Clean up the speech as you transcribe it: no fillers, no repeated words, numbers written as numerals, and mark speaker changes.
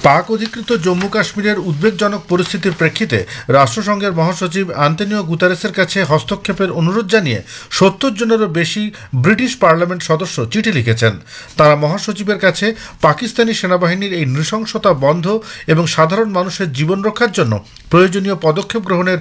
Speaker 1: পাক অধিকৃত জম্মু কাশ্মীরের উদ্বেগজনক পরিস্থিতির প্রেক্ষিতে রাষ্ট্রসংঘের মহাসচিব আন্তোনিও গুতেরেসের কাছে হস্তক্ষেপের অনুরোধ জানিয়ে ৭০ জনেরও বেশি ব্রিটিশ পার্লামেন্ট সদস্য চিঠি লিখেছেন। তারা মহাসচিবের কাছে পাকিস্তানি সেনাবাহিনীর এই নৃশংসতা বন্ধ এবং সাধারণ মানুষের জীবন রক্ষার জন্য প্রয়োজনীয় পদক্ষেপ গ্রহণের